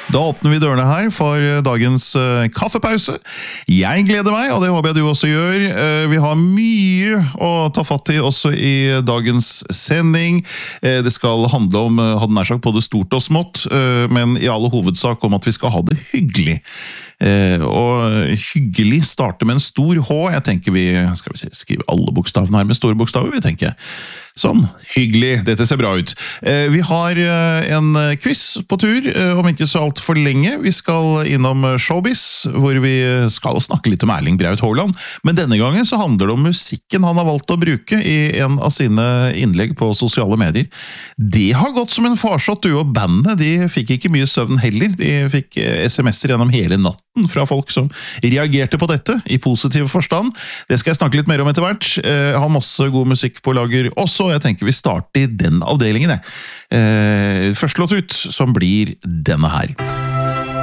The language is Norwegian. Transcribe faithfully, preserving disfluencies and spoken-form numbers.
Da åpner vi dørene her for dagens uh, kaffepause. Jeg gleder meg, og det håper jeg du også gjør. Uh, vi har mye å ta fatt i også i dagens sending. Uh, det skal handle om, uh, hadde nær sagt, både stort og smått, uh, men i alle hovedsak om at vi skal ha det hyggelig. Uh, og hyggelig starter med en stor H. Jeg tenker vi, skal vi si, skrive alle bokstavene her med store bokstaver, vi tenker. Sånn, hyggelig, dette ser bra ut. Uh, vi har uh, en quiz på tur, uh, om ikke så alt for lenge. Vi skal innom Showbiz, hvor vi skal snakke litt om Erling Braut Haaland, men denne gangen så handler det om musikken han har valgt å bruke i en av sine innlegg på sosiale medier. Det har gått som en farsott, du, og bandet, de fikk ikke mye søvn heller. De fikk sms'er gjennom hele natten fra folk som reagerte på dette, i positiv forstand. Det skal jeg snakke litt mer om etter hvert. Jeg har masse god musikk på lager også, jeg tenker vi starter i den avdelingen. Først låt ut, som blir denne her.